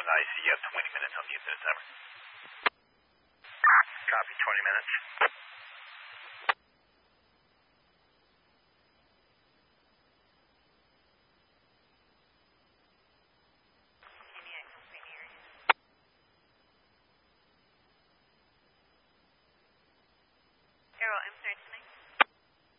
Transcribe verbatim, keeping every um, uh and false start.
I C. You have twenty minutes on the incident timer. Copy, twenty minutes. Arrow, I'm sorry,